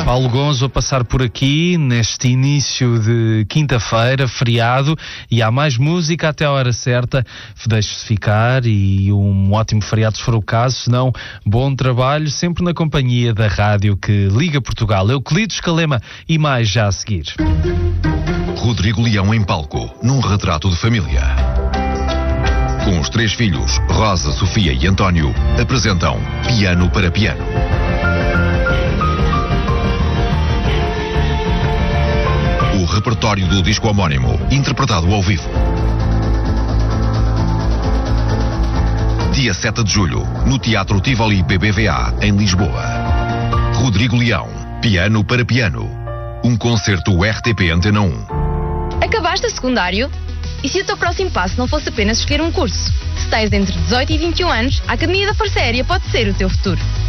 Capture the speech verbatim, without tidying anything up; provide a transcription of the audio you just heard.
Paulo Gonzo a passar por aqui neste início de quinta-feira, feriado, e há mais música até a hora certa. Deixe-se ficar e um ótimo feriado se for o caso, se não, bom trabalho, sempre na companhia da rádio que liga Portugal. Euclides Calema e mais já a seguir. Rodrigo Leão em palco, num retrato de família. Com os três filhos, Rosa, Sofia e António, apresentam Piano para Piano. O repertório do disco homónimo, interpretado ao vivo. Dia sete de julho, no Teatro Tivoli B B V A, em Lisboa. Rodrigo Leão, Piano para Piano. Um concerto R T P Antena um. Acabaste o secundário? E se o teu próximo passo não fosse apenas escolher um curso? Se tens entre dezoito e vinte e um anos, a Academia da Força Aérea pode ser o teu futuro.